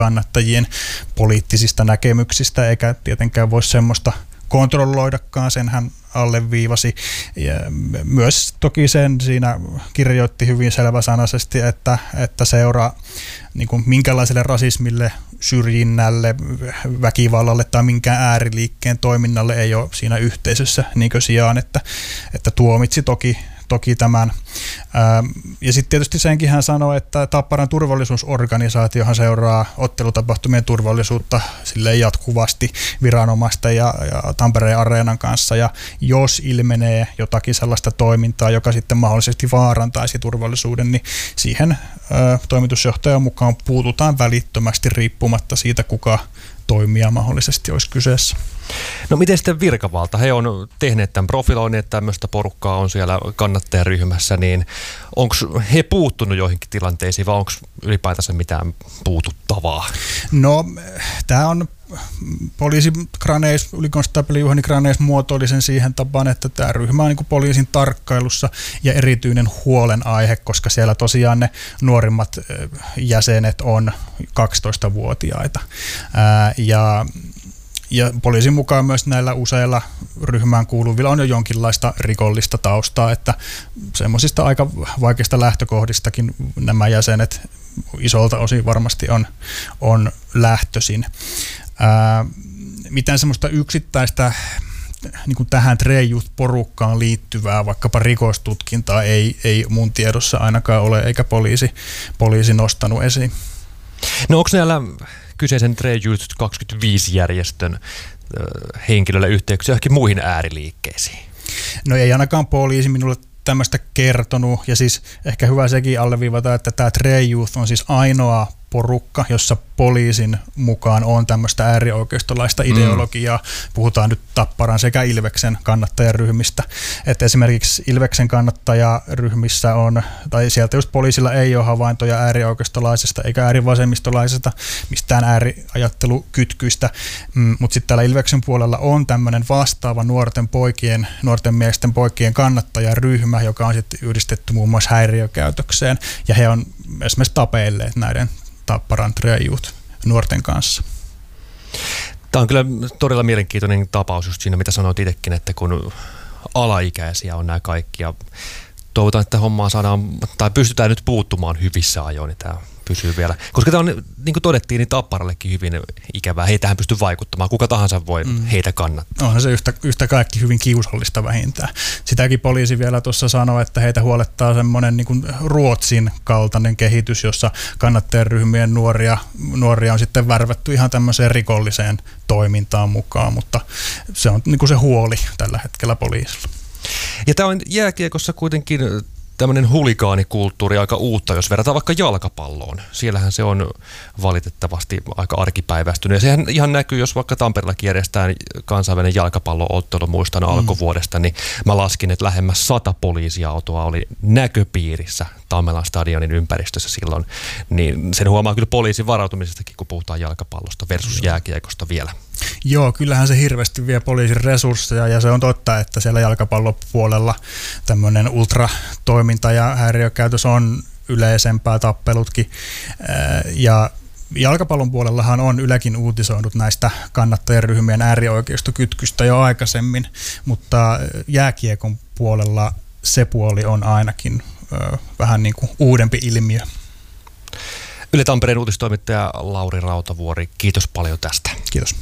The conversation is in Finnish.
kannattajien poliittisista näkemyksistä, eikä tietenkään voi semmoista kontrolloidakaan, sen hän alleviivasi. Ja myös toki sen siinä kirjoitti hyvin selväsanaisesti, että seuraa niin kuin minkälaiselle rasismille, syrjinnälle, väkivallalle tai minkään ääriliikkeen toiminnalle ei ole siinä yhteisössä niin sijaan, että tuomitsi toki tämän. Ja sitten tietysti senkin hän sanoi, että Tapparan turvallisuusorganisaatiohan seuraa ottelutapahtumien turvallisuutta silleen jatkuvasti viranomaisten ja Tampereen Areenan kanssa, ja jos ilmenee jotakin sellaista toimintaa, joka sitten mahdollisesti vaarantaisi turvallisuuden, niin siihen toimitusjohtajan mukaan puututaan välittömästi riippumatta siitä, kuka toimija mahdollisesti olisi kyseessä. No miten sitten virkavalta? He on tehneet tämän profiloinnin, että tämmöistä porukkaa on siellä kannattajaryhmässä, niin onko he puuttunut joihinkin tilanteisiin vai onko ylipäätänsä mitään puututtavaa? No tämä on poliisi Graneis, ylikonstaapeli Juhani Graneis muotoili sen siihen tapaan, että tämä ryhmä on niin kuin poliisin tarkkailussa ja erityinen huolenaihe, koska siellä tosiaan ne nuorimmat jäsenet on 12-vuotiaita. Ja poliisin mukaan myös näillä useilla ryhmään kuuluvilla on jo jonkinlaista rikollista taustaa, että semmoisista aika vaikeista lähtökohdistakin nämä jäsenet isolta osin varmasti on lähtöisin. Mitään semmoista yksittäistä niin kuin tähän Trade Youth-porukkaan liittyvää vaikkapa rikostutkintaa ei mun tiedossa ainakaan ole, eikä poliisi nostanut esiin. No onko näillä kyseisen Trade Youth 25-järjestön henkilöillä yhteyksiä johonkin muihin ääriliikkeisiin? No ei ainakaan poliisi minulle tämmöistä kertonut, ja siis ehkä hyvä sekin alleviivata, että tämä Trade Youth on siis ainoa porukka, jossa poliisin mukaan on tämmöistä äärioikeistolaista ideologiaa. Puhutaan nyt Tapparan sekä Ilveksen kannattajaryhmistä. Että esimerkiksi Ilveksen kannattajaryhmissä on, tai sieltä just poliisilla ei ole havaintoja äärioikeistolaisesta eikä äärivasemmistolaisesta, mistään ääriajattelukytkyistä, mutta sitten täällä Ilveksen puolella on tämmöinen vastaava nuorten miesten poikien kannattajaryhmä, joka on sitten yhdistetty muun muassa häiriökäytökseen, ja he on esimerkiksi tapeilleet näiden Tapparan Trade Youth nuorten kanssa. Tämä on kyllä todella mielenkiintoinen tapaus just siinä, mitä sanoit itsekin, että kun alaikäisiä on nämä kaikki, ja toivotaan, että hommaa saadaan, tai pystytään nyt puuttumaan hyvissä ajoin, niin tämä pysyy vielä. Koska tämä on, niin kuin todettiin, niin Tapparallekin hyvin ikävää. He ei tähän pysty vaikuttamaan. Kuka tahansa voi heitä kannattaa. Onhan se yhtä kaikki hyvin kiusallista vähintään. Sitäkin poliisi vielä tuossa sanoi, että heitä huolettaa semmoinen niin kuin Ruotsin kaltainen kehitys, jossa kannattajaryhmien nuoria on sitten värvätty ihan tämmöiseen rikolliseen toimintaan mukaan, mutta se on niin kuin se huoli tällä hetkellä poliisilla. Ja tämä on jääkiekossa kuitenkin tämmöinen huligaanikulttuuri aika uutta, jos verrataan vaikka jalkapalloon. Siellähän se on valitettavasti aika arkipäiväistynyt. Ja sehän ihan näkyy, jos vaikka Tampereellakin järjestetään kansainvälinen jalkapalloottelu, muistan alkuvuodesta, niin mä laskin, että lähemmäs 100 poliisiautoa oli näköpiirissä Tammelan stadionin ympäristössä silloin. Niin sen huomaa kyllä poliisin varautumisestakin, kun puhutaan jalkapallosta versus jääkiekosta vielä. Joo, kyllähän se hirveästi vie poliisin resursseja, ja se on totta, että siellä jalkapallopuolella tämmöinen ultratoiminta ja häiriökäytös on yleisempää, tappelutkin. Ja jalkapallon puolellahan on Ylekin uutisoinut näistä kannattajaryhmien äärioikeistokytkystä jo aikaisemmin, mutta jääkiekon puolella se puoli on ainakin vähän niin kuin uudempi ilmiö. Yle Tampereen uutistoimittaja Lauri Rautavuori, kiitos paljon tästä. Kiitos.